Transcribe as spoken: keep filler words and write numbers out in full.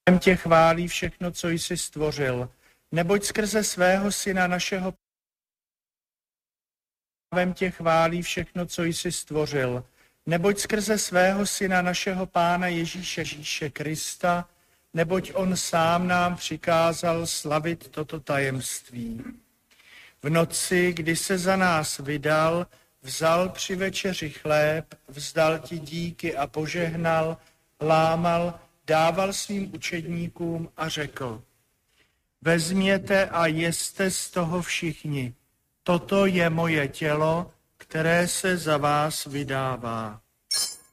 Tě chválí všechno, co jsi stvořil, neboť skrze svého syna našeho právem tě chválí všechno, co jsi stvořil, neboť skrze svého syna našeho Pána Ježíše, Ježíše Krista, neboť on sám nám přikázal slavit toto tajemství. V noci, kdy se za nás vydal, vzal při večeři chléb, vzdal ti díky a požehnal, lámal, dával svým učedníkům a řekl: Vezměte a jeste z toho všichni. Toto je moje tělo, které se za vás vydává.